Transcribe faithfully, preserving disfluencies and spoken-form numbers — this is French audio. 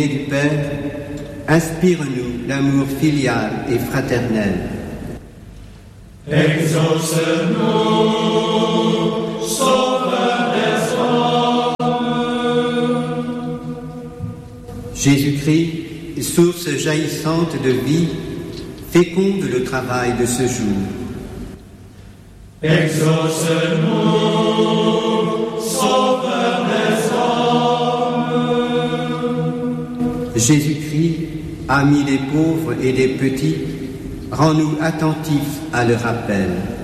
du Père, inspire-nous l'amour filial et fraternel. Exauce-nous, Sauveur des hommes. Jésus-Christ, source jaillissante de vie, féconde le travail de ce jour. Exauce-nous, Sauveur des hommes. Jésus-Christ, ami des pauvres et des petits, rends-nous attentifs à leur appel.